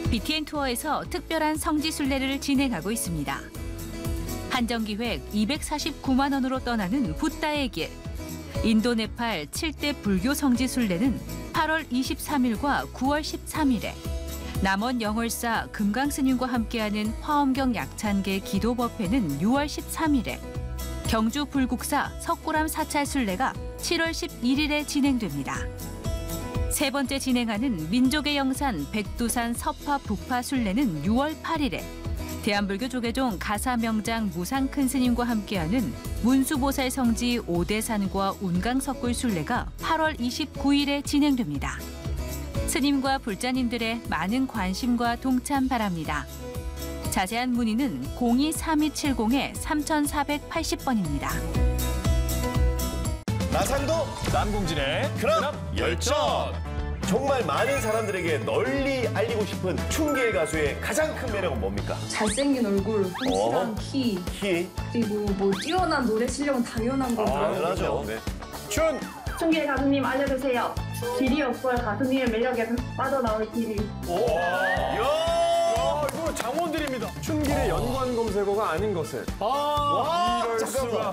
BTN 투어에서 특별한 성지순례를 진행하고 있습니다. 한정기획 249만 원으로 떠나는 붓다의 길. 인도 네팔 7대 불교 성지순례는 8월 23일과 9월 13일에 남원 영월사 금강스님과 함께하는 화엄경 약찬계 기도법회는 6월 13일에 경주 불국사 석고람 사찰순례가 7월 11일에 진행됩니다. 세 번째 진행하는 민족의 영산 백두산 서파 북파 순례는 6월 8일에 대한불교 조계종 가사명장 무상큰스님과 함께하는 문수보살 성지 오대산과 운강석굴 순례가 8월 29일에 진행됩니다. 스님과 불자님들의 많은 관심과 동참 바랍니다. 자세한 문의는 02-3270-3480번입니다. 나상도 남궁진의 그럼 열전. 정말 많은 사람들에게 널리 알리고 싶은 춘계 가수의 가장 큰 매력은 뭡니까? 잘생긴 얼굴, 훔실한 키, 그리고 뭐 뛰어난 노래 실력은 당연한 거고요. 당연하죠. 네. 춘! 춘계 가수님 알려주세요. 길이 없어요. 가수님의 매력에 빠져나올 길이. 이야! 이거 장원들입니다. 춘길의 연관 검색어가 아닌 것을. 와, 이럴 잠깐만. 수가.